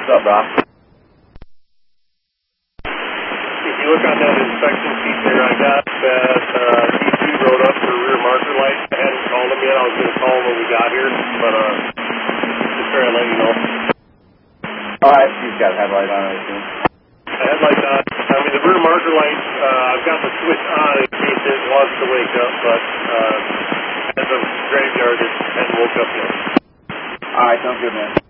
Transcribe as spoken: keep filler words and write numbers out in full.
What's up, Rob? If you look on that inspection sheet there, I got that uh, D two wrote up for rear marker lights. I hadn't called them yet. I was going to call them when we got here, but uh, just trying to let you know. All right, she's got a headlight on, I assume. The headlight on. I mean, the rear marker lights, uh, I've got the switch on in case it wants to wake up, but uh, at the graveyard, it hadn't woke up yet. All right, sounds good, man.